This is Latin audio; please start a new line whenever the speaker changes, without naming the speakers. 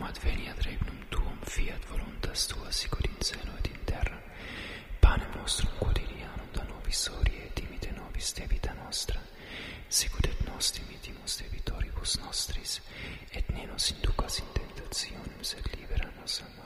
adveniat regnum tuum, fiat voluntas tua sicut in cielo et in terra. Panem nostrum quotidianum da nobis hodie et dimite nobis debita nostra, sicut et nos dimitimus debitoribus nostris, et ne nos inducas in tentationem, sed libera nos a